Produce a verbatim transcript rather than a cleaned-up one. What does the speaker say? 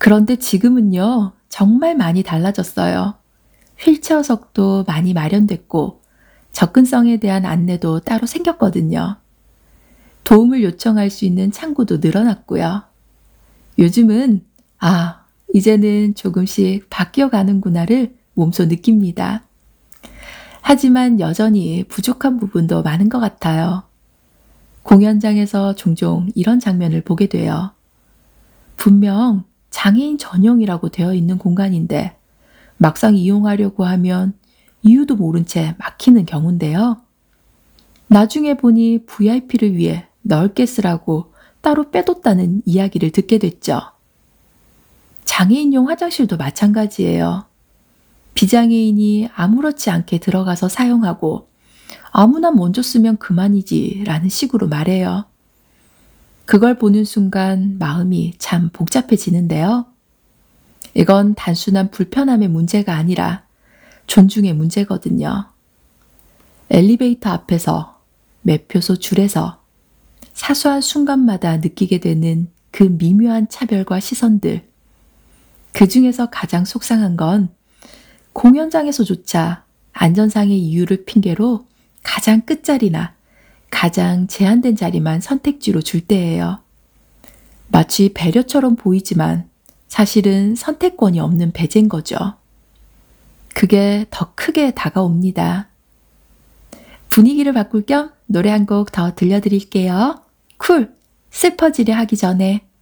그런데 지금은요, 정말 많이 달라졌어요. 휠체어석도 많이 마련됐고, 접근성에 대한 안내도 따로 생겼거든요. 도움을 요청할 수 있는 창구도 늘어났고요. 요즘은, 아, 이제는 조금씩 바뀌어 가는구나를 몸소 느낍니다. 하지만 여전히 부족한 부분도 많은 것 같아요. 공연장에서 종종 이런 장면을 보게 돼요. 분명 장애인 전용이라고 되어 있는 공간인데 막상 이용하려고 하면 이유도 모른 채 막히는 경우인데요. 나중에 보니 브이아이피를 위해 넓게 쓰라고 따로 빼뒀다는 이야기를 듣게 됐죠. 장애인용 화장실도 마찬가지예요. 비장애인이 아무렇지 않게 들어가서 사용하고 아무나 먼저 쓰면 그만이지 라는 식으로 말해요. 그걸 보는 순간 마음이 참 복잡해지는데요. 이건 단순한 불편함의 문제가 아니라 존중의 문제거든요. 엘리베이터 앞에서, 매표소 줄에서 사소한 순간마다 느끼게 되는 그 미묘한 차별과 시선들. 그 중에서 가장 속상한 건 공연장에서조차 안전상의 이유를 핑계로 가장 끝자리나 가장 제한된 자리만 선택지로 줄 때예요. 마치 배려처럼 보이지만 사실은 선택권이 없는 배제인 거죠. 그게 더 크게 다가옵니다. 분위기를 바꿀 겸 노래 한 곡 더 들려드릴게요. 쿨! 슬퍼지려 하기 전에.